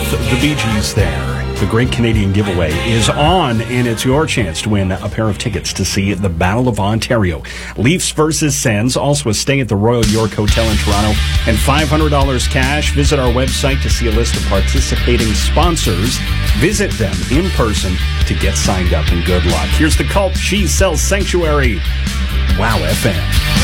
with the Bee Gees there. The Great Canadian Giveaway is on, and it's your chance to win a pair of tickets to see the Battle of Ontario. Leafs versus Sens, also a stay at the Royal York Hotel in Toronto, and $500 cash. Visit our website to see a list of participating sponsors. Visit them in person to get signed up, and good luck. Here's the Cult. She sells Sanctuary. Wow FM.